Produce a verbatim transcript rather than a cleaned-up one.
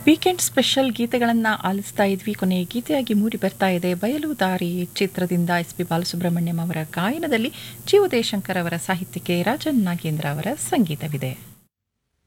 Weekend special ಗೀತೆಗಳನ್ನು ಆಲಿಸ್ತಾ ಇದ್ವಿ. ಕೊನೆಯ ಗೀತೆಯಾಗಿ ಮೂಡಿ ಬರ್ತಾ ಇದೆ ಬಯಲು ದಾರಿ ಚಿತ್ರದಿಂದ ಎಸ್ ಪಿ ಬಾಲಸುಬ್ರಹ್ಮಣ್ಯಂ ಅವರ ಗಾಯನದಲ್ಲಿ ಜಿ ಉದಯಶಂಕರ್ ಅವರ ಸಾಹಿತ್ಯಕ್ಕೆ ರಾಜನ್ ನಾಗೇಂದ್ರ ಅವರ ಸಂಗೀತವಿದೆ.